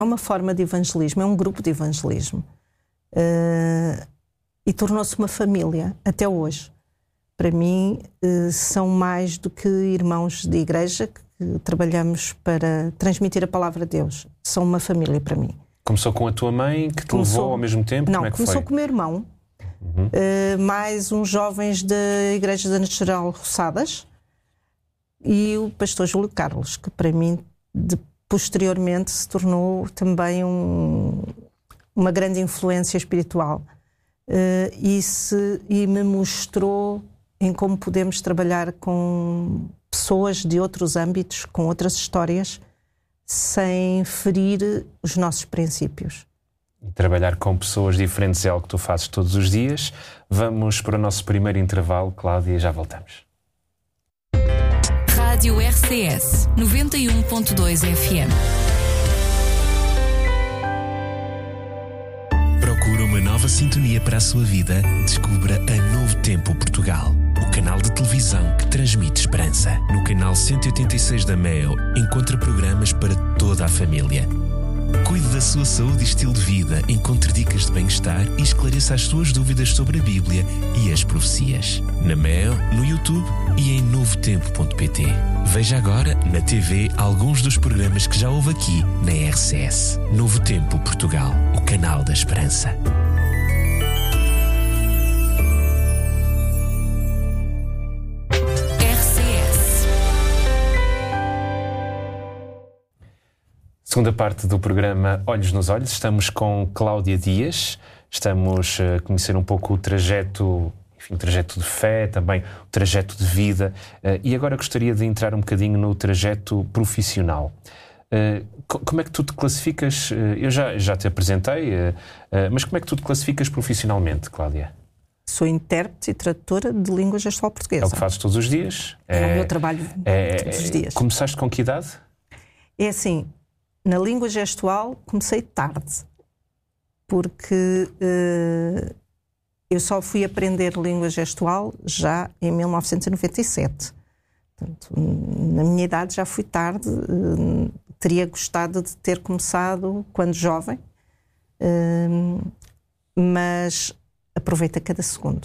É uma forma de evangelismo, é um grupo de evangelismo. E tornou-se uma família, até hoje. Para mim, são mais do que irmãos de igreja que trabalhamos para transmitir a palavra de Deus. São uma família para mim. Começou com a tua mãe, que te levou ao mesmo tempo? Não, como é que começou foi? com o meu irmão, mais uns jovens da Igreja da Natural Roçadas e o pastor Júlio Carlos, que para mim, posteriormente, se tornou também uma grande influência espiritual. E me mostrou em como podemos trabalhar com pessoas de outros âmbitos, com outras histórias, sem ferir os nossos princípios. E trabalhar com pessoas diferentes é algo que tu fazes todos os dias. Vamos para o nosso primeiro intervalo, Cláudia, e já voltamos. Rádio RCS 91.2 FM. Procura uma nova sintonia para a sua vida? Descubra a Novo Tempo Portugal, o canal de televisão que transmite esperança. No canal 186 da MEO, encontra programas para toda a família. Cuide da sua saúde e estilo de vida, encontre dicas de bem-estar e esclareça as suas dúvidas sobre a Bíblia e as profecias. Na MEO, no YouTube e em novotempo.pt. Veja agora na TV alguns dos programas que já houve aqui na RCS. Novo Tempo Portugal, o canal da esperança. Segunda parte do programa Olhos nos Olhos. Estamos com Cláudia Dias. Estamos a conhecer um pouco o trajeto, enfim, o trajeto de fé, também o trajeto de vida. E agora gostaria de entrar um bocadinho no trajeto profissional. Como é que tu te classificas? Eu já te apresentei, mas como é que tu te classificas profissionalmente, Cláudia? Sou intérprete e tradutora de língua gestual portuguesa. É o que fazes todos os dias? É o meu trabalho todos os dias. Começaste com que idade? É assim, na língua gestual comecei tarde, porque eu só fui aprender língua gestual já em 1997. Portanto, na minha idade já fui tarde, teria gostado de ter começado quando jovem, mas aproveita cada segundo.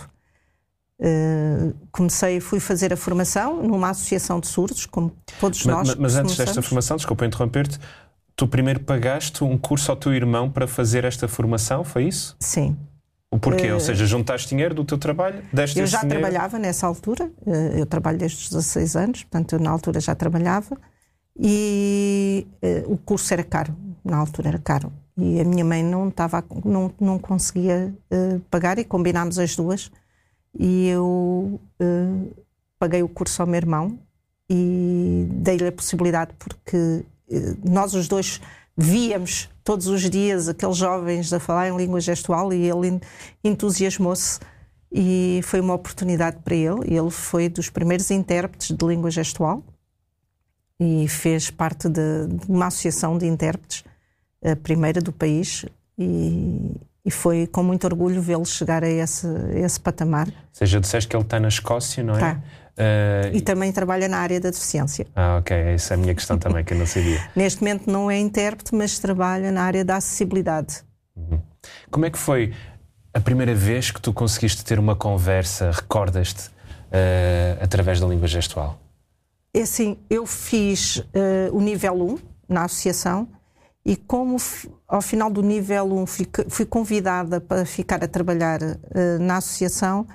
Fui fazer a formação numa associação de surdos, como todos nós. Mas antes desta formação, desculpa interromper-te, tu primeiro pagaste um curso ao teu irmão para fazer esta formação, foi isso? Sim. O porquê? Ou seja, juntaste dinheiro do teu trabalho? Deste eu já dinheiro? trabalhava nessa altura, eu trabalho desde os 16 anos, portanto eu na altura já trabalhava e o curso era caro, na altura era caro. E a minha mãe não conseguia pagar e combinámos as duas e eu paguei o curso ao meu irmão e dei-lhe a possibilidade porque nós os dois víamos todos os dias aqueles jovens a falar em língua gestual e ele entusiasmou-se e foi uma oportunidade para ele. Ele foi dos primeiros intérpretes de língua gestual e fez parte de uma associação de intérpretes, a primeira do país, e foi com muito orgulho vê-lo chegar a esse patamar. Ou seja, disseste que ele está na Escócia, não é? Tá. E também trabalha na área da deficiência. Ok, essa é a minha questão também, que eu não sabia. Neste momento não é intérprete, mas trabalha na área da acessibilidade. Como é que foi a primeira vez que tu conseguiste ter uma conversa, recordas-te, através da língua gestual? É assim, eu fiz o nível 1 na associação e como ao final do nível 1 fui convidada para ficar a trabalhar na associação,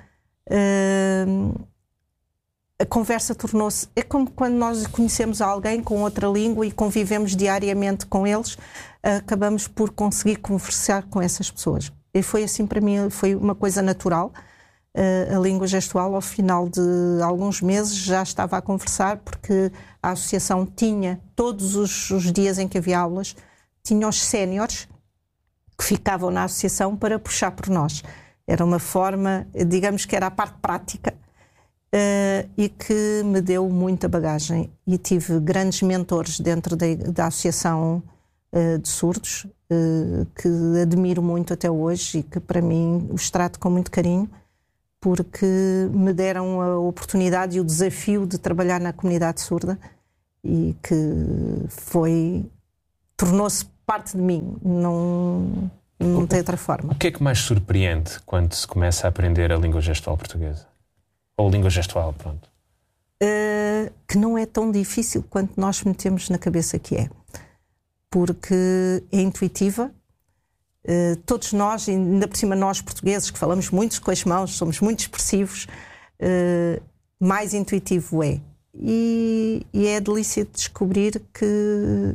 a conversa tornou-se... É como quando nós conhecemos alguém com outra língua e convivemos diariamente com eles, acabamos por conseguir conversar com essas pessoas. E foi assim para mim, foi uma coisa natural. A língua gestual, ao final de alguns meses, já estava a conversar, porque a associação tinha, todos os dias em que havia aulas, tinha os séniores que ficavam na associação para puxar por nós. Era uma forma, digamos que era a parte prática, e que me deu muita bagagem. E tive grandes mentores dentro da associação de surdos, que admiro muito até hoje e que para mim os trato com muito carinho, porque me deram a oportunidade e o desafio de trabalhar na comunidade surda e que tornou-se parte de mim, não tem outra forma. O que é que mais surpreende quando se começa a aprender a língua gestual portuguesa? Ou língua gestual, pronto. Que não é tão difícil quanto nós metemos na cabeça que é. Porque é intuitiva. Todos nós, ainda por cima nós portugueses, que falamos muito com as mãos, somos muito expressivos, mais intuitivo é. E é a delícia de descobrir que,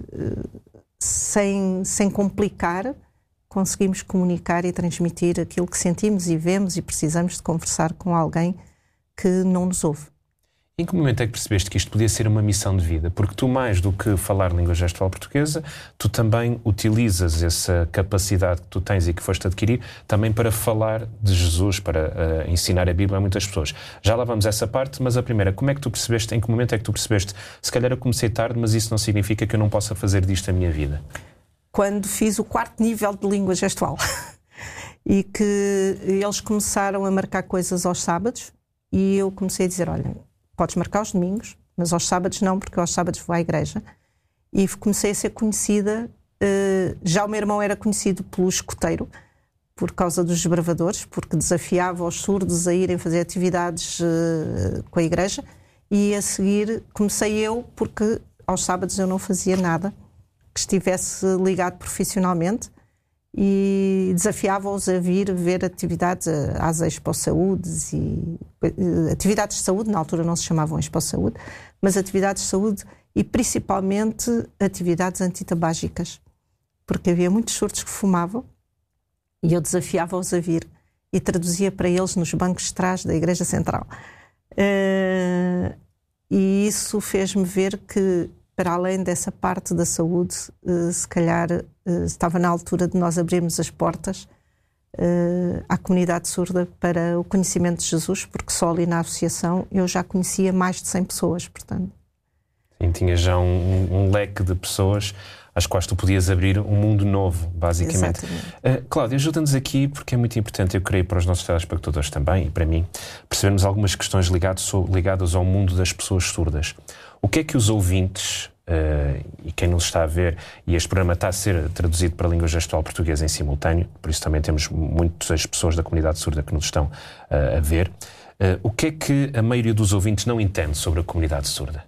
sem complicar, conseguimos comunicar e transmitir aquilo que sentimos e vemos e precisamos de conversar com alguém que não nos ouve. Em que momento é que percebeste que isto podia ser uma missão de vida? Porque tu, mais do que falar língua gestual portuguesa, tu também utilizas essa capacidade que tu tens e que foste adquirir também para falar de Jesus, para ensinar a Bíblia a muitas pessoas. Já lá vamos a essa parte, mas a primeira, como é que tu percebeste, em que momento é que tu percebeste? Se calhar eu comecei tarde, mas isso não significa que eu não possa fazer disto a minha vida. Quando fiz o 4º nível de língua gestual e que eles começaram a marcar coisas aos sábados e eu comecei a dizer, olha, podes marcar aos domingos, mas aos sábados não, porque aos sábados vou à igreja. E comecei a ser conhecida, já o meu irmão era conhecido pelo escoteiro, por causa dos desbravadores, porque desafiava os surdos a irem fazer atividades com a igreja, e a seguir comecei eu, porque aos sábados eu não fazia nada que estivesse ligado profissionalmente, e desafiava-os a vir ver atividades, às Expo Saúdes e atividades de saúde, na altura não se chamavam Expo Saúde, mas atividades de saúde e principalmente atividades antitabágicas, porque havia muitos surdos que fumavam e eu desafiava-os a vir e traduzia para eles nos bancos de trás da Igreja Central. E isso fez-me ver que, para além dessa parte da saúde, se calhar estava na altura de nós abrirmos as portas à comunidade surda para o conhecimento de Jesus, porque só ali na associação eu já conhecia mais de 100 pessoas, portanto. Sim, tinha já um leque de pessoas às quais tu podias abrir um mundo novo, basicamente. Cláudia, ajuda-nos aqui, porque é muito importante, eu creio, para os nossos telespectadores também, e para mim, percebermos algumas questões ligadas ao mundo das pessoas surdas. O que é que os ouvintes, e quem nos está a ver, e este programa está a ser traduzido para a língua gestual portuguesa em simultâneo, por isso também temos muitas pessoas da comunidade surda que nos estão a ver, o que é que a maioria dos ouvintes não entende sobre a comunidade surda?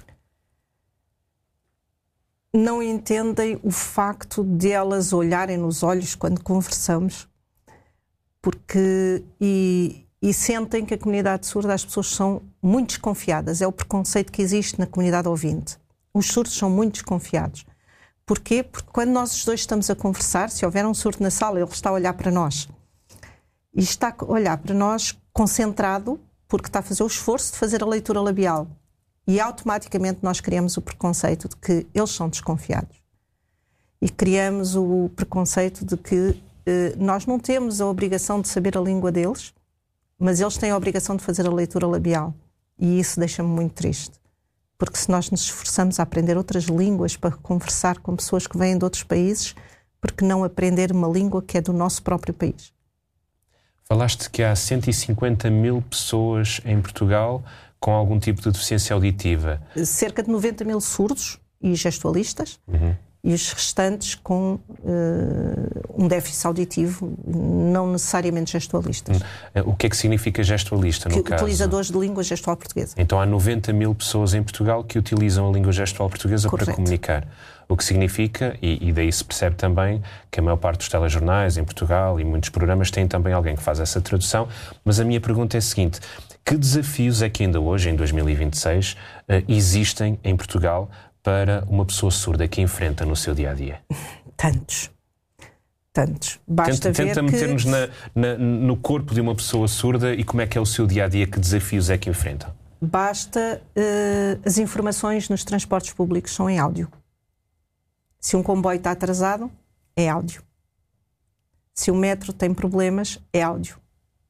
Não entendem o facto de elas olharem nos olhos quando conversamos, porque e sentem que a comunidade surda, as pessoas são muito desconfiadas. É o preconceito que existe na comunidade ouvinte. Os surdos são muito desconfiados. Porquê? Porque quando nós os dois estamos a conversar, se houver um surdo na sala, ele está a olhar para nós. E está a olhar para nós concentrado, porque está a fazer o esforço de fazer a leitura labial. E automaticamente nós criamos o preconceito de que eles são desconfiados. E criamos o preconceito de que nós não temos a obrigação de saber a língua deles, mas eles têm a obrigação de fazer a leitura labial. E isso deixa-me muito triste. Porque se nós nos esforçamos a aprender outras línguas para conversar com pessoas que vêm de outros países, por que não aprender uma língua que é do nosso próprio país? Falaste que há 150 mil pessoas em Portugal com algum tipo de deficiência auditiva. Cerca de 90 mil surdos e gestualistas, e os restantes com um déficit auditivo, não necessariamente gestualistas. O que é que significa gestualista, no caso? Utilizadores de língua gestual portuguesa. Então há 90 mil pessoas em Portugal que utilizam a língua gestual portuguesa para comunicar. O que significa, e daí se percebe também, que a maior parte dos telejornais em Portugal e muitos programas têm também alguém que faz essa tradução. Mas a minha pergunta é a seguinte: que desafios é que ainda hoje, em 2026, existem em Portugal para uma pessoa surda que enfrenta no seu dia-a-dia? Tantos. Basta Tenta meter-nos no corpo de uma pessoa surda e como é que é o seu dia-a-dia, que desafios é que enfrentam? Basta as informações nos transportes públicos são em áudio. Se um comboio está atrasado, é áudio. Se o metro tem problemas, é áudio.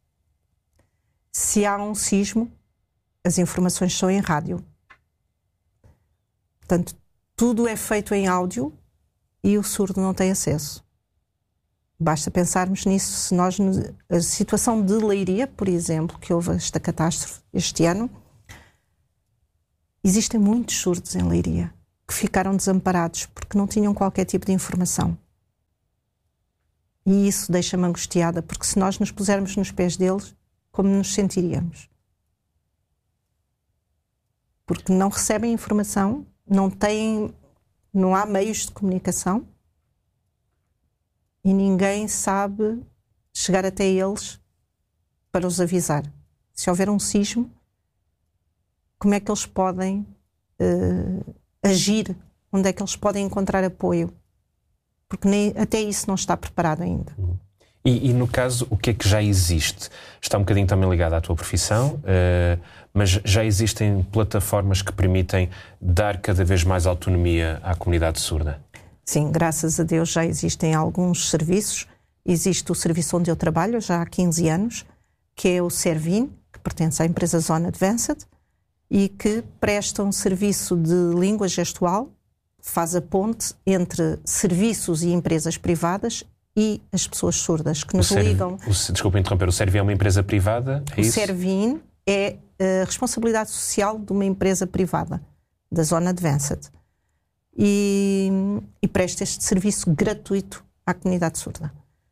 Se há um sismo, as informações são em rádio. Portanto, tudo é feito em áudio e o surdo não tem acesso. Basta pensarmos nisso. Se nós, a situação de Leiria, por exemplo, que houve esta catástrofe este ano, existem muitos surdos em Leiria. que ficaram desamparados porque não tinham qualquer tipo de informação. E isso deixa-me angustiada, porque se nós nos pusermos nos pés deles, como nos sentiríamos? Porque não recebem informação, não há meios de comunicação e ninguém sabe chegar até eles para os avisar. Se houver um sismo, como é que eles podem agir? Onde é que eles podem encontrar apoio? Porque até isso não está preparado ainda. E no caso, o que é que já existe? Está um bocadinho também ligado à tua profissão, mas já existem plataformas que permitem dar cada vez mais autonomia à comunidade surda? Sim, graças a Deus já existem alguns serviços. Existe o serviço onde eu trabalho já há 15 anos, que é o Servin, que pertence à empresa Zona Advanced, e que presta um serviço de língua gestual, faz a ponte entre serviços e empresas privadas e as pessoas surdas que nos ligam. Desculpa interromper, o Servin é uma empresa privada? É isso? O Servin é a responsabilidade social de uma empresa privada, da Zona Advanced. E presta este serviço gratuito à comunidade surda.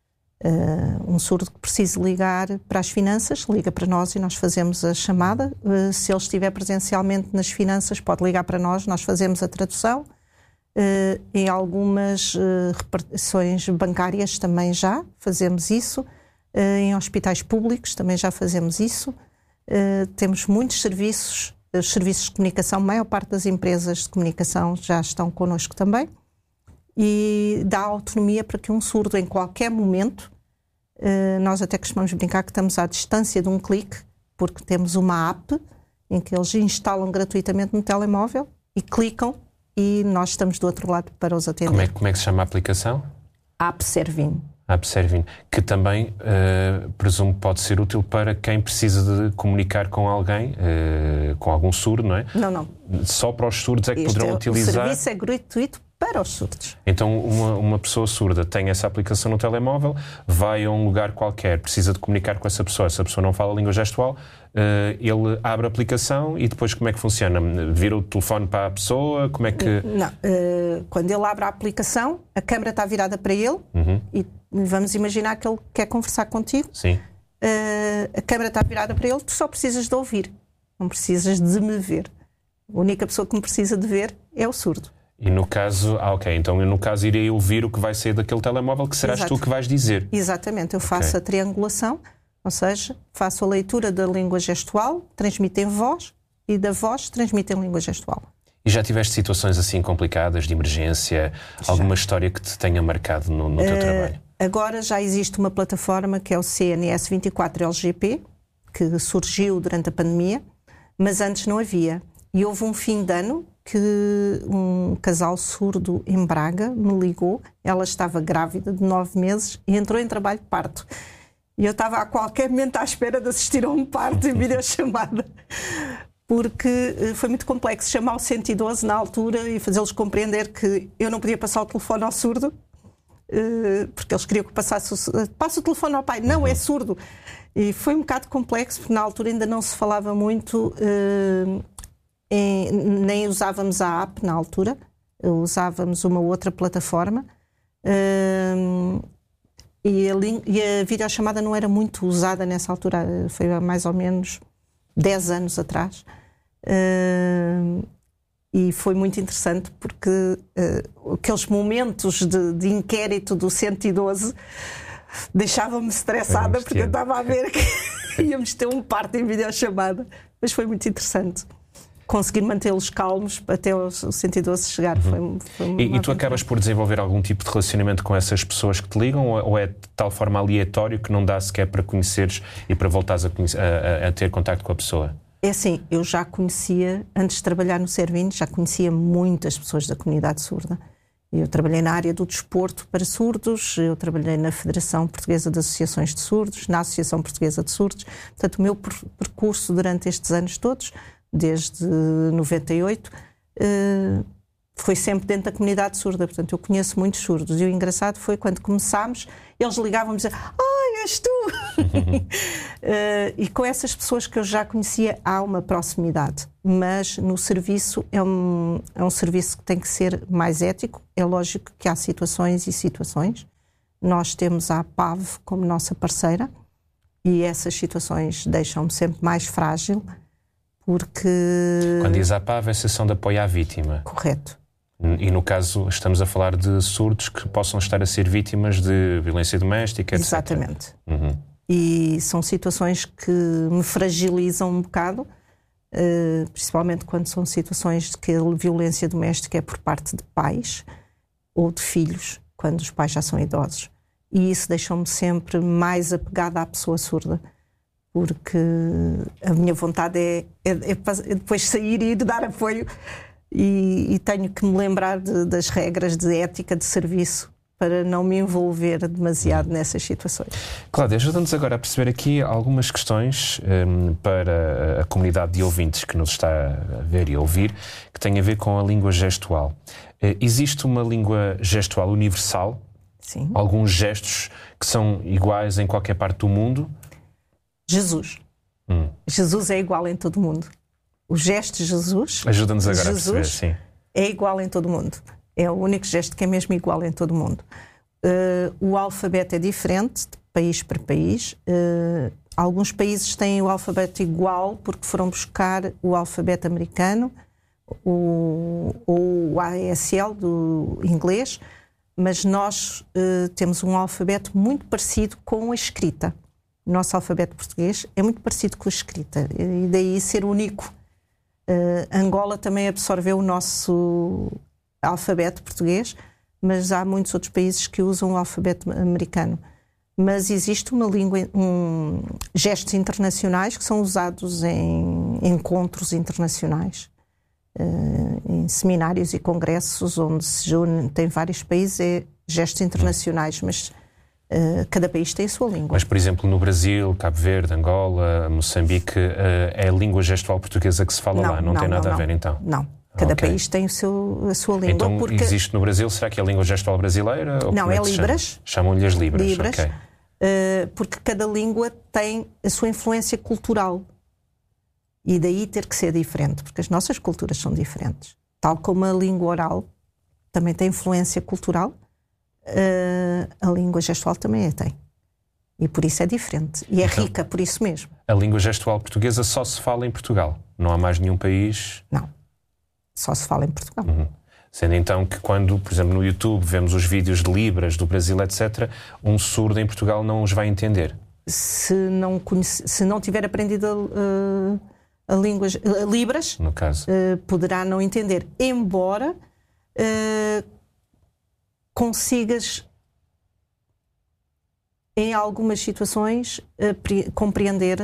Um surdo que precise ligar para as finanças, liga para nós e nós fazemos a chamada. Se ele estiver presencialmente nas finanças, pode ligar para nós, nós fazemos a tradução. Em algumas repartições bancárias também já fazemos isso. Em hospitais públicos também já fazemos isso. Temos muitos serviços, os serviços de comunicação, a maior parte das empresas de comunicação já estão connosco também. E dá autonomia para que um surdo, em qualquer momento, nós até costumamos brincar que estamos à distância de um clique, porque temos uma app em que eles instalam gratuitamente no telemóvel e clicam e nós estamos do outro lado para os atender. Como é que se chama a aplicação? App Servin. App Servin, que também, presumo, pode ser útil para quem precisa de comunicar com alguém, com algum surdo, não é? Não. Só para os surdos é que poderão utilizar. O serviço é gratuito para os surdos. Então, uma pessoa surda tem essa aplicação no telemóvel, vai a um lugar qualquer, precisa de comunicar com essa pessoa não fala a língua gestual, ele abre a aplicação e depois como é que funciona? Vira o telefone para a pessoa? Como é que... Não, quando ele abre a aplicação, a câmara está virada para ele e vamos imaginar que ele quer conversar contigo. Sim. A câmara está virada para ele, tu só precisas de ouvir, não precisas de me ver. A única pessoa que me precisa de ver é o surdo. E no caso, então eu no caso irei ouvir o que vai sair daquele telemóvel, que serás tu que vais dizer. Exatamente, eu faço a triangulação, ou seja, faço a leitura da língua gestual, transmito em voz e da voz transmito em língua gestual. E já tiveste situações assim complicadas, de emergência, alguma história que te tenha marcado no teu trabalho? Agora já existe uma plataforma que é o CNS 24LGP, que surgiu durante a pandemia, mas antes não havia. E houve um fim de ano que um casal surdo em Braga me ligou, ela estava grávida de 9 meses e entrou em trabalho de parto. E eu estava a qualquer momento à espera de assistir a um parto em videochamada, porque foi muito complexo chamar o 112 na altura e fazê-los compreender que eu não podia passar o telefone ao surdo, porque eles queriam que passasse o telefone ao pai. Não, é surdo. E foi um bocado complexo, porque na altura ainda não se falava muito... nem usávamos a app na altura, usávamos uma outra plataforma e a videochamada não era muito usada nessa altura, foi há mais ou menos 10 anos atrás, e foi muito interessante porque aqueles momentos de inquérito do 112 deixavam-me estressada porque eu estava a ver que íamos ter um parto em videochamada, mas foi muito interessante. Conseguir mantê-los calmos até o 112 chegar. E tu acabas por desenvolver algum tipo de relacionamento com essas pessoas que te ligam ou é de tal forma aleatório que não dá sequer para conheceres e para voltares a ter contacto com a pessoa? É assim, eu já conhecia, antes de trabalhar no Servin, já conhecia muitas pessoas da comunidade surda. Eu trabalhei na área do desporto para surdos, eu trabalhei na Federação Portuguesa de Associações de Surdos, na Associação Portuguesa de Surdos. Portanto, o meu percurso durante estes anos todos, desde 98, foi sempre dentro da comunidade surda. Portanto, eu conheço muitos surdos. E o engraçado foi quando começámos, eles ligavam-me e diziam: és tu! E com essas pessoas que eu já conhecia há uma proximidade, mas no serviço é um serviço que tem que ser mais ético. É lógico que há situações e situações. Nós temos a PAV como nossa parceira e essas situações deixam-me sempre mais frágil, porque... Quando diz a PAV, é a Associação de Apoio à Vítima. Correto. E no caso, estamos a falar de surdos que possam estar a ser vítimas de violência doméstica, etc. Exatamente. E são situações que me fragilizam um bocado, principalmente quando são situações de que a violência doméstica é por parte de pais ou de filhos, quando os pais já são idosos. E isso deixou-me sempre mais apegada à pessoa surda, porque a minha vontade é depois sair e ir dar apoio. E tenho que me lembrar das regras de ética de serviço para não me envolver demasiado nessas situações. Cláudia, ajuda-nos agora a perceber aqui algumas questões para a comunidade de ouvintes que nos está a ver e a ouvir, que tem a ver com a língua gestual. Existe uma língua gestual universal? Sim. Alguns gestos que são iguais em qualquer parte do mundo? Jesus. Jesus é igual em todo o mundo. O gesto de Jesus... Ajuda-nos agora a perceber, sim. É igual em todo o mundo. É o único gesto que é mesmo igual em todo o mundo. O alfabeto é diferente de país para país. Alguns países têm o alfabeto igual porque foram buscar o alfabeto americano ou o ASL do inglês, mas nós temos um alfabeto muito parecido com a escrita. O nosso alfabeto português é muito parecido com a escrita e daí ser único. Angola também absorveu o nosso alfabeto português, mas há muitos outros países que usam o alfabeto americano. Mas existe uma língua, gestos internacionais que são usados em encontros internacionais, em seminários e congressos onde se juntam, tem vários países, gestos internacionais, mas cada país tem a sua língua. Mas, por exemplo, no Brasil, Cabo Verde, Angola, Moçambique, é a língua gestual portuguesa que se fala lá, não tem nada a ver então? Não, cada país tem a sua língua. Então, porque... existe no Brasil, será que é a língua gestual brasileira? Ou não, é Libras. Chamam-lhe as Libras. Libras, okay. Porque cada língua tem a sua influência cultural. E daí ter que ser diferente, porque as nossas culturas são diferentes. Tal como a língua oral também tem influência cultural, a língua gestual também a tem. E por isso é diferente. E é rica por isso mesmo. A língua gestual portuguesa só se fala em Portugal? Não há mais nenhum país? Não. Só se fala em Portugal. Sendo então que quando, por exemplo, no YouTube vemos os vídeos de Libras do Brasil, etc., um surdo em Portugal não os vai entender? Se não tiver aprendido a língua Libras, no caso, poderá não entender. Embora consigas, em algumas situações, compreender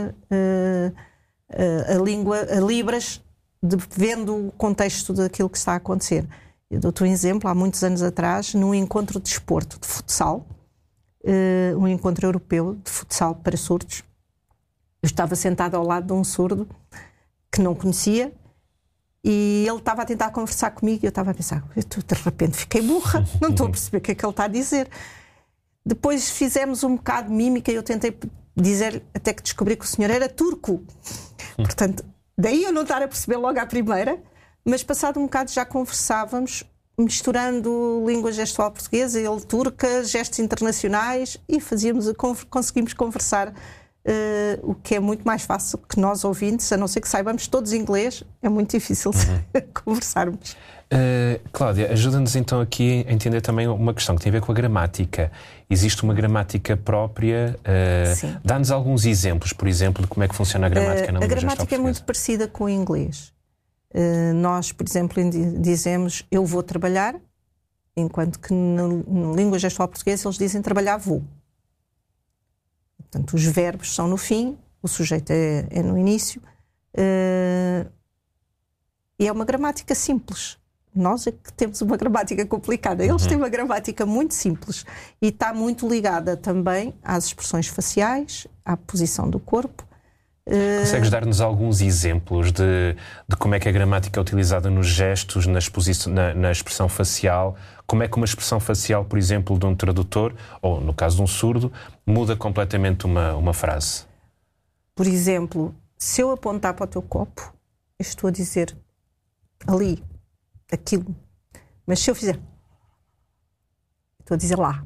a língua, a Libras, vendo o contexto daquilo que está a acontecer. Eu dou-te um exemplo, há muitos anos atrás, num encontro de desporto, de futsal, um encontro europeu de futsal para surdos, eu estava sentada ao lado de um surdo que não conhecia, e ele estava a tentar conversar comigo e eu estava a pensar, de repente fiquei burra, não estou a perceber o que é que ele está a dizer. Depois fizemos um bocado de mímica e eu tentei dizer, até que descobri que o senhor era turco. Portanto, daí eu não estar a perceber logo à primeira, mas passado um bocado já conversávamos, misturando língua gestual portuguesa, ele turca, gestos internacionais, e conseguimos conversar. O que é muito mais fácil que nós ouvintes, a não ser que saibamos todos inglês, é muito difícil conversarmos. Cláudia, ajuda-nos então aqui a entender também uma questão que tem a ver com a gramática. Existe uma gramática própria? Dá-nos alguns exemplos, por exemplo, de como é que funciona a gramática na língua gestual portuguesa. A gramática é muito parecida com o inglês. Nós, por exemplo, dizemos eu vou trabalhar, enquanto que na língua gestual portuguesa eles dizem trabalhar vou. Portanto, os verbos são no fim, o sujeito é no início. E é uma gramática simples. Nós é que temos uma gramática complicada. Eles têm uma gramática muito simples e está muito ligada também às expressões faciais, à posição do corpo. Consegues dar-nos alguns exemplos de como é que a gramática é utilizada nos gestos, na expressão facial? como é que uma expressão facial, por exemplo, de um tradutor, ou no caso de um surdo, muda completamente uma frase? Por exemplo, se eu apontar para o teu copo, eu estou a dizer ali, aquilo. Mas se eu fizer, estou a dizer lá.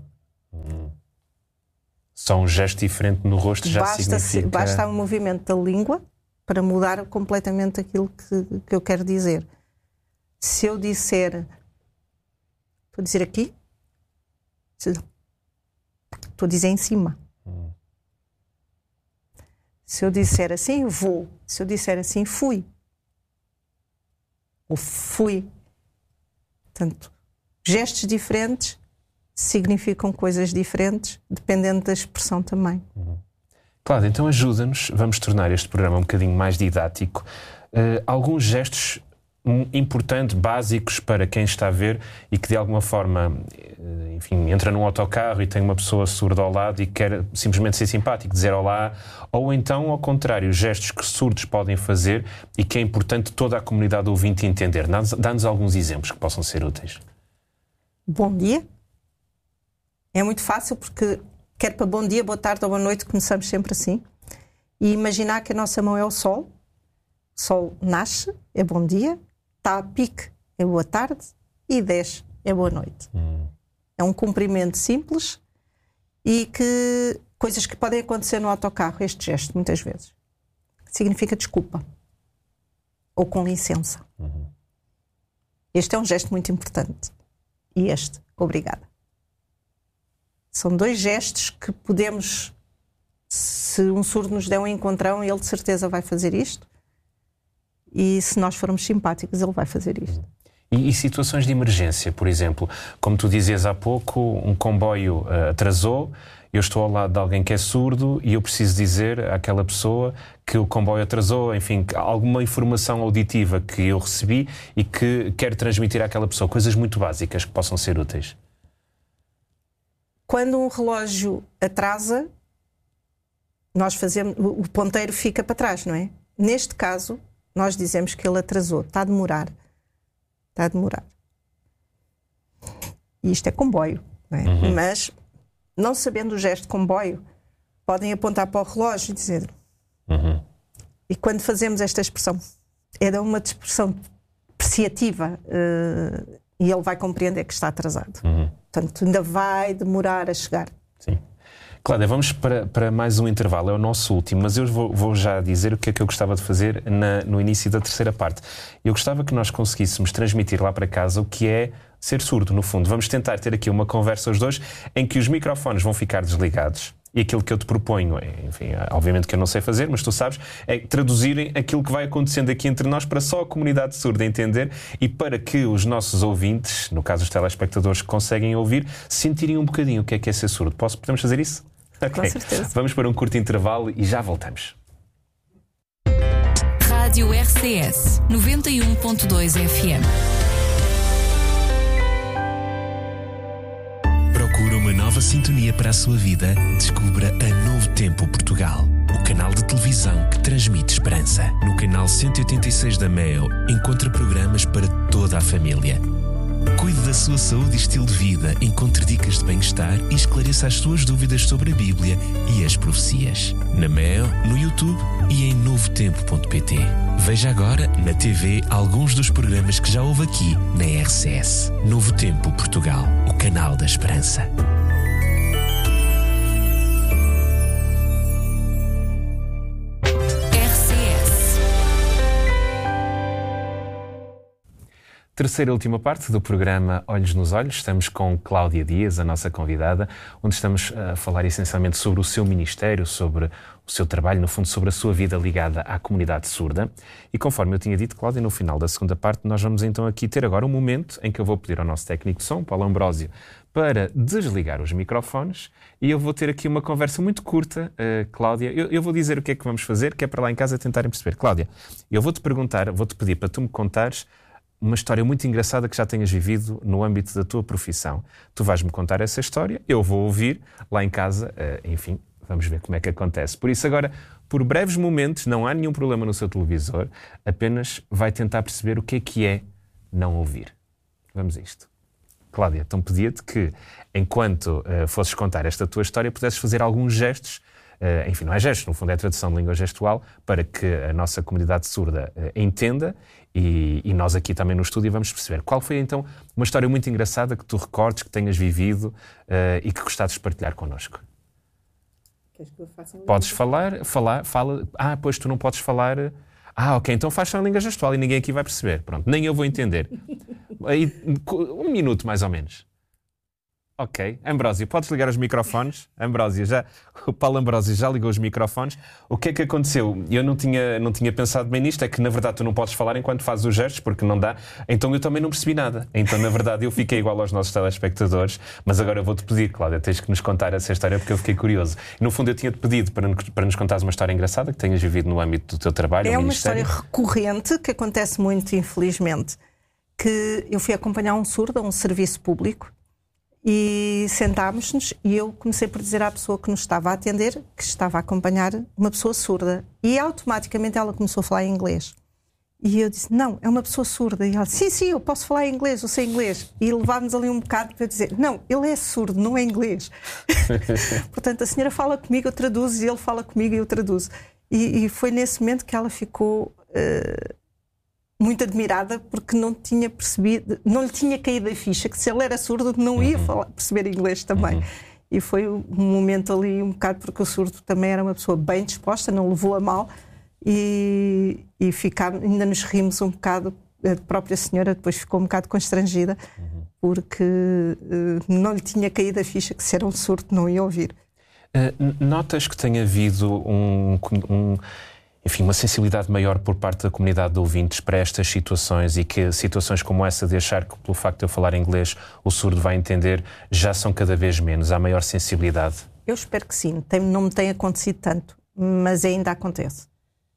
Só um gesto diferente no rosto já significa... Basta um movimento da língua para mudar completamente aquilo que eu quero dizer. Se eu disser... Estou a dizer aqui. Estou a dizer em cima. Se eu disser assim, vou. Se eu disser assim, fui. Ou fui. Portanto, gestos diferentes significam coisas diferentes, dependendo da expressão também. Cláudia, então ajuda-nos, vamos tornar este programa um bocadinho mais didático. Alguns gestos importantes, básicos para quem está a ver e que de alguma forma, enfim, entra num autocarro e tem uma pessoa surda ao lado e quer simplesmente ser simpático, dizer olá, ou então, ao contrário, gestos que surdos podem fazer e que é importante toda a comunidade ouvinte entender. Dá-nos alguns exemplos que possam ser úteis. Bom dia. É muito fácil porque quer para bom dia, boa tarde ou boa noite, começamos sempre assim. E imaginar que a nossa mão é o sol. O sol nasce, é bom dia. Está a pique, é boa tarde. E desce, é boa noite. É um cumprimento simples e que coisas que podem acontecer no autocarro, este gesto, muitas vezes. Significa desculpa. Ou com licença. Este é um gesto muito importante. E este, obrigada. São dois gestos que podemos, se um surdo nos der um encontrão, ele de certeza vai fazer isto. E se nós formos simpáticos, ele vai fazer isto. E situações de emergência, por exemplo, como tu dizias há pouco, um comboio atrasou, eu estou ao lado de alguém que é surdo e eu preciso dizer àquela pessoa que o comboio atrasou, enfim, alguma informação auditiva que eu recebi e que quero transmitir àquela pessoa, coisas muito básicas que possam ser úteis. Quando um relógio atrasa, o ponteiro fica para trás, não é? Neste caso, nós dizemos que ele atrasou, está a demorar. Está a demorar. E isto é comboio, não é? Mas, não sabendo o gesto de comboio, podem apontar para o relógio e dizer... E quando fazemos esta expressão, é uma expressão apreciativa e ele vai compreender que está atrasado. Portanto, ainda vai demorar a chegar. Sim. Cláudia, vamos para mais um intervalo, é o nosso último, mas eu vou já dizer o que é que eu gostava de fazer no início da terceira parte. Eu gostava que nós conseguíssemos transmitir lá para casa o que é ser surdo, no fundo. Vamos tentar ter aqui uma conversa os dois em que os microfones vão ficar desligados e aquilo que eu te proponho, enfim, obviamente que eu não sei fazer, mas tu sabes, é traduzirem aquilo que vai acontecendo aqui entre nós para só a comunidade surda entender e para que os nossos ouvintes, no caso os telespectadores que conseguem ouvir, sentirem um bocadinho o que é ser surdo. Podemos fazer isso? Okay. Com certeza. Vamos para um curto intervalo e já voltamos. Rádio RCS 91.2 FM. Procura uma nova sintonia para a sua vida? Descubra a Novo Tempo Portugal, o canal de televisão que transmite esperança. No canal 186 da MEO, encontra programas para toda a família. Cuide da sua saúde e estilo de vida, encontre dicas de bem-estar e esclareça as suas dúvidas sobre a Bíblia e as profecias. Na MEO, no YouTube e em novotempo.pt. Veja agora na TV alguns dos programas que já houve aqui na RCS. Novo Tempo Portugal, o canal da esperança. Terceira e última parte do programa Olhos nos Olhos. Estamos com Cláudia Dias, a nossa convidada, onde estamos a falar essencialmente sobre o seu ministério, sobre o seu trabalho, no fundo sobre a sua vida ligada à comunidade surda. E conforme eu tinha dito, Cláudia, no final da segunda parte, nós vamos então aqui ter agora um momento em que eu vou pedir ao nosso técnico de som, Paulo Ambrósio, para desligar os microfones e eu vou ter aqui uma conversa muito curta, Cláudia. Eu vou dizer o que é que vamos fazer, que é para lá em casa tentarem perceber. Cláudia, eu vou-te perguntar, vou-te pedir para tu me contares uma história muito engraçada que já tenhas vivido no âmbito da tua profissão. Tu vais-me contar essa história, eu vou ouvir lá em casa, enfim, vamos ver como é que acontece. Por isso agora, por breves momentos, não há nenhum problema no seu televisor, apenas vai tentar perceber o que é não ouvir. Vamos a isto. Cláudia, então pedia-te que, enquanto fosses contar esta tua história, pudesses fazer alguns gestos, enfim, não é gestos, no fundo é tradução de língua gestual, para que a nossa comunidade surda entenda e nós aqui também no estúdio vamos perceber. Qual foi então uma história muito engraçada que tu recordes, que tenhas vivido e que gostasses de partilhar connosco? Queres que eu faça Podes fala. Ah, pois tu não podes falar. Ah, ok, então faz só em língua gestual e ninguém aqui vai perceber. Pronto, nem eu vou entender. Aí, 1 minuto mais ou menos. Ok, Ambrósio, podes ligar os microfones? O Paulo Ambrósio já ligou os microfones. O que é que aconteceu? Eu não tinha pensado bem nisto, é que na verdade tu não podes falar enquanto fazes os gestos, porque não dá. Então eu também não percebi nada. Então na verdade eu fiquei igual aos nossos telespectadores, mas agora eu vou-te pedir, Cláudia, tens que nos contar essa história porque eu fiquei curioso. E, no fundo eu tinha-te pedido para nos contares uma história engraçada que tenhas vivido no âmbito do teu trabalho. É uma história recorrente que acontece muito, infelizmente, que eu fui acompanhar um surdo a um serviço público. E sentámos-nos e eu comecei por dizer à pessoa que nos estava a atender que estava a acompanhar uma pessoa surda. E automaticamente ela começou a falar em inglês. E eu disse, não, é uma pessoa surda. E ela disse, sim, eu posso falar inglês, eu sei inglês. E levámos ali um bocado para dizer, não, ele é surdo, não é inglês. Portanto, a senhora fala comigo, eu traduzo, e ele fala comigo e eu traduzo. E foi nesse momento que ela ficou... muito admirada porque não tinha percebido, não lhe tinha caído a ficha que se ele era surdo não ia perceber inglês também. E foi um momento ali um bocado, porque o surdo também era uma pessoa bem disposta, não levou a mal e ainda nos rimos um bocado. A própria senhora depois ficou um bocado constrangida porque não lhe tinha caído a ficha que se era um surdo não ia ouvir. Notas que tenha havido enfim, uma sensibilidade maior por parte da comunidade de ouvintes para estas situações e que situações como essa de achar que pelo facto de eu falar inglês o surdo vai entender já são cada vez menos, há maior sensibilidade? Eu espero que sim, não me tem acontecido tanto, mas ainda acontece.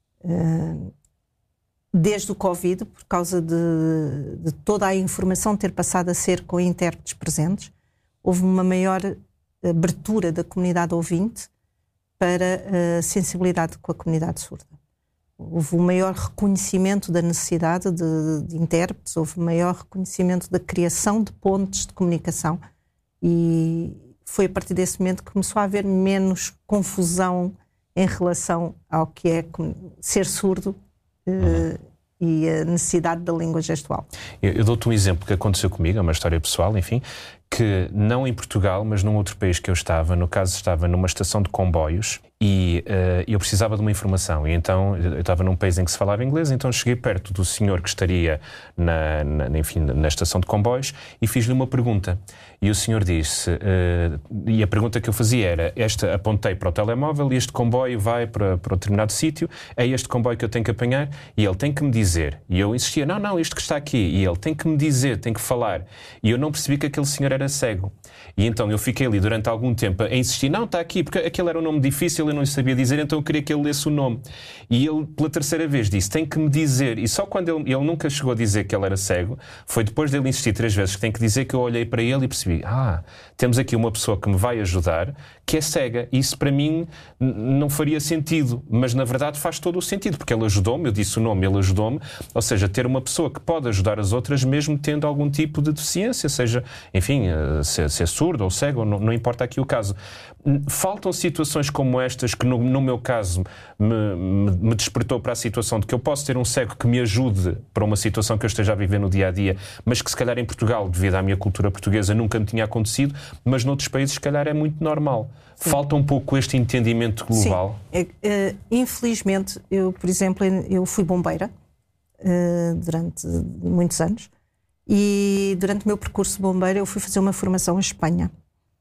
Desde o Covid, por causa de toda a informação ter passado a ser com intérpretes presentes, houve uma maior abertura da comunidade ouvinte para a sensibilidade com a comunidade surda. Houve um maior reconhecimento da necessidade de intérpretes, houve um maior reconhecimento da criação de pontes de comunicação e foi a partir desse momento que começou a haver menos confusão em relação ao que é ser surdo e a necessidade da língua gestual. Eu dou-te um exemplo que aconteceu comigo, é uma história pessoal, enfim, que não em Portugal, mas num outro país que eu estava, no caso estava numa estação de comboios e eu precisava de uma informação e então eu estava num país em que se falava inglês, então cheguei perto do senhor que estaria na estação de comboios e fiz-lhe uma pergunta e o senhor disse, e a pergunta que eu fazia era, apontei para o telemóvel e este comboio vai para um determinado sítio, é este comboio que eu tenho que apanhar e ele tem que me dizer, e eu insistia, não, isto que está aqui, e ele tem que me dizer, tem que falar, e eu não percebi que aquele senhor era cego. E então eu fiquei ali durante algum tempo a insistir, não, está aqui, porque aquele era um nome difícil, eu não lhe sabia dizer, então eu queria que ele lesse o nome. E ele, pela terceira vez, disse, tem que me dizer. E só quando ele nunca chegou a dizer que ele era cego, foi depois dele insistir 3 vezes que tem que dizer que eu olhei para ele e percebi, temos aqui uma pessoa que me vai ajudar, que é cega. Isso para mim não faria sentido, mas na verdade faz todo o sentido, porque ele ajudou-me, eu disse o nome, ele ajudou-me, ou seja, ter uma pessoa que pode ajudar as outras mesmo tendo algum tipo de deficiência, seja, enfim, ser surdo ou cego, não importa aqui o caso. Faltam situações como estas que no meu caso me despertou para a situação de que eu posso ter um cego que me ajude para uma situação que eu esteja a viver no dia-a-dia, mas que se calhar em Portugal, devido à minha cultura portuguesa, nunca me tinha acontecido, mas noutros países se calhar é muito normal. Sim. Falta um pouco este entendimento global. Sim. Infelizmente, eu, por exemplo, eu fui bombeira durante muitos anos e durante o meu percurso de bombeira eu fui fazer uma formação em Espanha.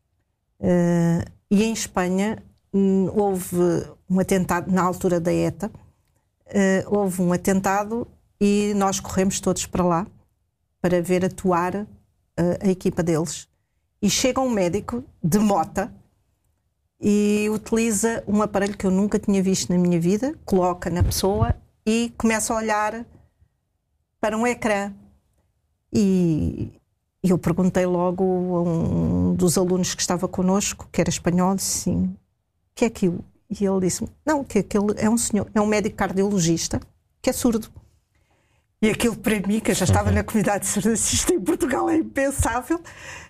E em Espanha houve um atentado, na altura da ETA, houve um atentado e nós corremos todos para lá para ver atuar a equipa deles. E chega um médico de mota e utiliza um aparelho que eu nunca tinha visto na minha vida, coloca na pessoa e começa a olhar para um ecrã. E eu perguntei logo a um dos alunos que estava connosco, que era espanhol, disse assim, o que é aquilo? E ele disse, não, que aquele é um senhor, é um médico cardiologista que é surdo. E aquilo para mim, que eu já estava na comunidade surdacista em Portugal, é impensável,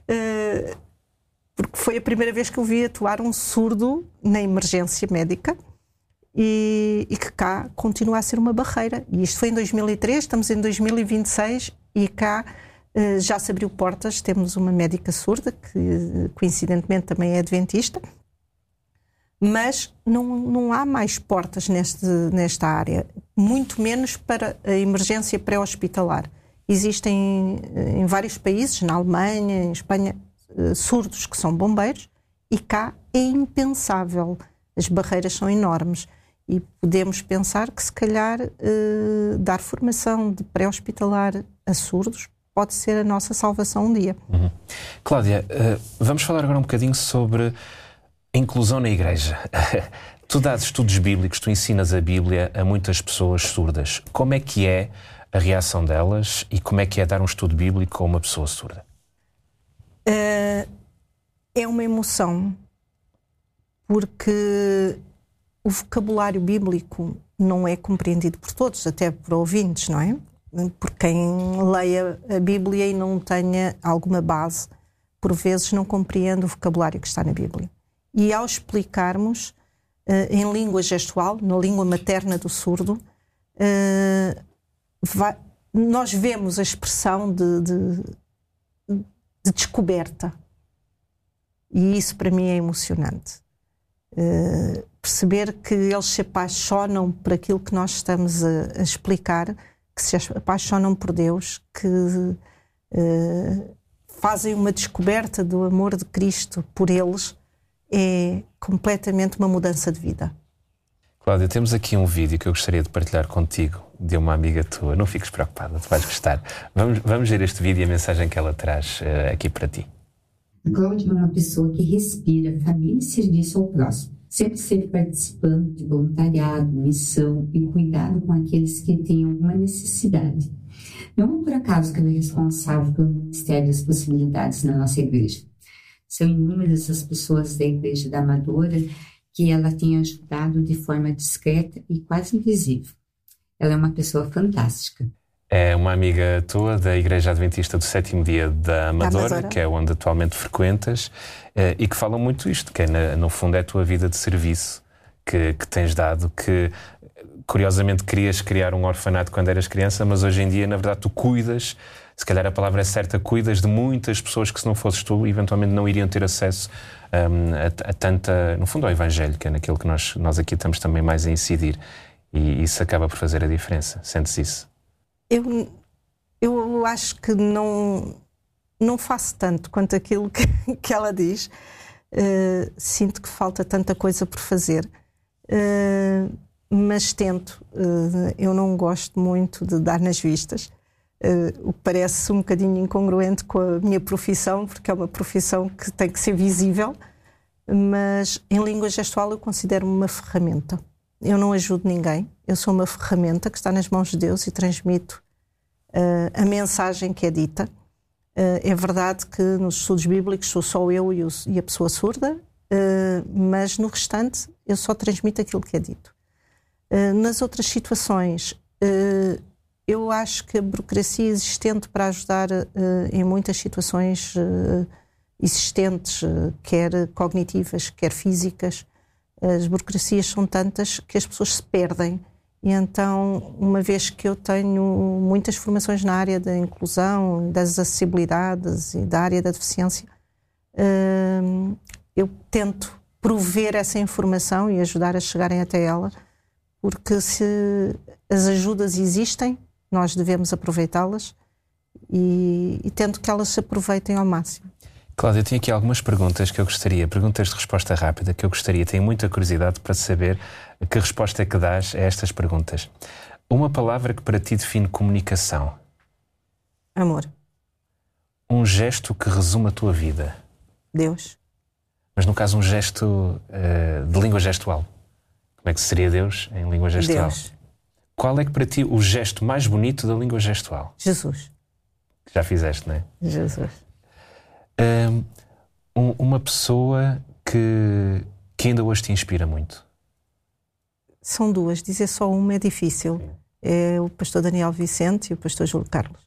porque foi a primeira vez que eu vi atuar um surdo na emergência médica e que cá continua a ser uma barreira. E isto foi em 2003, estamos em 2026 e cá já se abriu portas. Temos uma médica surda, que coincidentemente também é adventista, mas não há mais portas nesta área, muito menos para a emergência pré-hospitalar. Existem em vários países, na Alemanha, em Espanha, surdos que são bombeiros, e cá é impensável. As barreiras são enormes e podemos pensar que se calhar dar formação de pré-hospitalar a surdos pode ser a nossa salvação um dia. Cláudia, vamos falar agora um bocadinho sobre a inclusão na igreja. Tu dás estudos bíblicos, tu ensinas a Bíblia a muitas pessoas surdas. Como é que é a reação delas e como é que é dar um estudo bíblico a uma pessoa surda? É uma emoção, porque o vocabulário bíblico não é compreendido por todos, até por ouvintes, não é? Por quem leia a Bíblia e não tenha alguma base, por vezes não compreende o vocabulário que está na Bíblia. E ao explicarmos em língua gestual, na língua materna do surdo, nós vemos a expressão de descoberta. E isso para mim é emocionante. Perceber que eles se apaixonam por aquilo que nós estamos a explicar, que se apaixonam por Deus, que fazem uma descoberta do amor de Cristo por eles, é completamente uma mudança de vida. Cláudia, temos aqui um vídeo que eu gostaria de partilhar contigo, de uma amiga tua. Não fiques preocupada, tu vais gostar. Vamos ver este vídeo e a mensagem que ela traz aqui para ti. A Cláudia é uma pessoa que respira família e serviço ao próximo. Sempre esteve participando de voluntariado, missão e cuidado com aqueles que têm alguma necessidade. Não é por acaso que ela é responsável pelo Ministério das Possibilidades na nossa igreja. São inúmeras as pessoas da Igreja da Amadora que ela tem ajudado de forma discreta e quase invisível. Ela é uma pessoa fantástica. É uma amiga tua da Igreja Adventista do Sétimo Dia da Amadora, que é onde atualmente frequentas, e que falam muito isto, que no fundo é a tua vida de serviço que tens dado, que curiosamente querias criar um orfanato quando eras criança, mas hoje em dia, na verdade, tu cuidas, se calhar a palavra é certa, cuidas de muitas pessoas que, se não fosses tu, eventualmente não iriam ter acesso a tanta, no fundo, ao Evangelho, que é naquilo que nós aqui estamos também mais a incidir. E isso acaba por fazer a diferença. Sentes isso? Eu acho que não faço tanto quanto aquilo que ela diz. Sinto que falta tanta coisa por fazer. Mas tento. Eu não gosto muito de dar nas vistas. O que parece um bocadinho incongruente com a minha profissão, porque é uma profissão que tem que ser visível, mas em língua gestual eu considero-me uma ferramenta. Eu não ajudo ninguém, eu sou uma ferramenta que está nas mãos de Deus e transmito a mensagem que é dita. É verdade que nos estudos bíblicos sou só eu e a pessoa surda, mas no restante eu só transmito aquilo que é dito. Nas outras situações, eu acho que a burocracia existente para ajudar em muitas situações existentes, quer cognitivas, quer físicas, as burocracias são tantas que as pessoas se perdem. E então, uma vez que eu tenho muitas formações na área da inclusão, das acessibilidades e da área da deficiência, eu tento prover essa informação e ajudar a chegarem até ela, porque se as ajudas existem, nós devemos aproveitá-las e tento que elas se aproveitem ao máximo. Cláudia, eu tinha aqui algumas perguntas perguntas de resposta rápida, que eu gostaria, tenho muita curiosidade para saber que resposta é que dás a estas perguntas. Uma palavra que para ti define comunicação. Amor. Um gesto que resume a tua vida. Deus. Mas no caso um gesto de língua gestual. Como é que seria Deus em língua gestual? Deus. Qual é que para ti o gesto mais bonito da língua gestual? Jesus. Já fizeste, não é? Jesus. Uma pessoa que ainda hoje te inspira muito. São duas, dizer só uma é difícil. é o pastor Daniel Vicente e o pastor Júlio Carlos.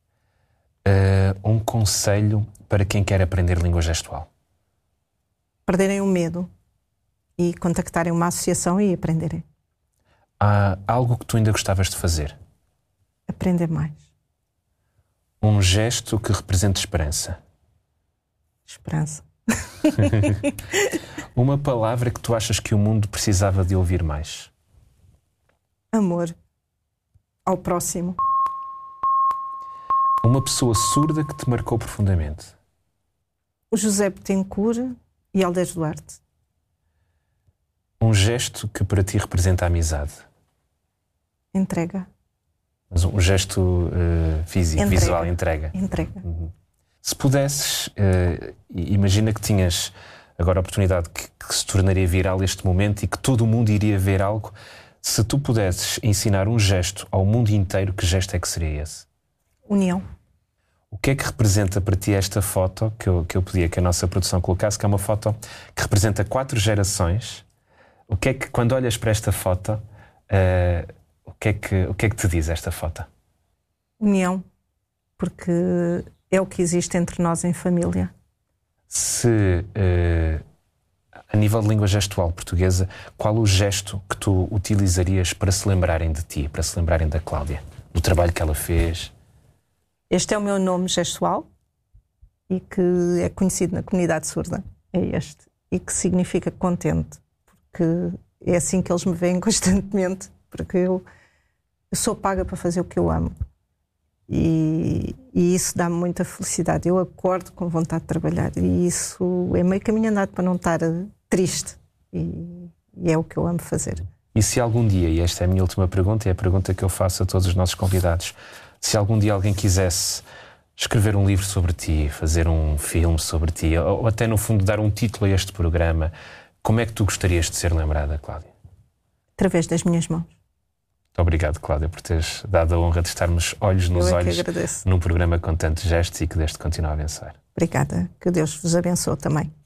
Um conselho para quem quer aprender língua gestual? Perderem o medo e contactarem uma associação e aprenderem. Há algo que tu ainda gostavas de fazer? Aprender mais. Um gesto que represente esperança? Esperança. Uma palavra que tu achas que o mundo precisava de ouvir mais? Amor ao próximo. Uma pessoa surda que te marcou profundamente? O José Betancourt e Aldes Duarte. Um gesto que para ti representa a amizade? Entrega. Mas um gesto físico, Entrega. visual, entrega. Entrega. Se pudesses, imagina que tinhas agora a oportunidade que se tornaria viral este momento e que todo o mundo iria ver algo. Se tu pudesses ensinar um gesto ao mundo inteiro, que gesto é que seria esse? União. O que é que representa para ti esta foto que eu pedia que a nossa produção colocasse, que é uma foto que representa 4 gerações? O que é que, quando olhas para esta foto, o que é que te diz esta foto? União. Porque é o que existe entre nós em família. Se, a nível de língua gestual portuguesa, qual o gesto que tu utilizarias para se lembrarem de ti, para se lembrarem da Cláudia, do trabalho que ela fez? Este é o meu nome gestual e que é conhecido na comunidade surda. É este. E que significa contente. Porque é assim que eles me veem constantemente. Porque eu sou paga para fazer o que eu amo. E isso dá-me muita felicidade. Eu acordo com vontade de trabalhar. E isso é meio caminho andado para não estar triste. E é o que eu amo fazer. E se algum dia, e esta é a minha última pergunta, e é a pergunta que eu faço a todos os nossos convidados, se algum dia alguém quisesse escrever um livro sobre ti, fazer um filme sobre ti, ou até no fundo dar um título a este programa, como é que tu gostarias de ser lembrada, Cláudia? Através das minhas mãos. Muito obrigado, Cláudia, por teres dado a honra de estarmos olhos nos olhos num programa com tantos gestos e que deste continuar a abençoar. Obrigada. Que Deus vos abençoe também.